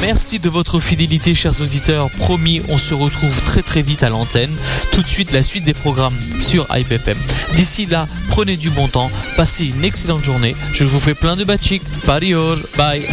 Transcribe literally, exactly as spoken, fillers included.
Merci de votre fidélité, chers auditeurs. Promis, on se retrouve très très vite à l'antenne. Tout de suite, la suite des programmes sur Hype F M. D'ici là, prenez du bon temps, passez une excellente journée. Je vous fais plein de bachik. Parior, bye.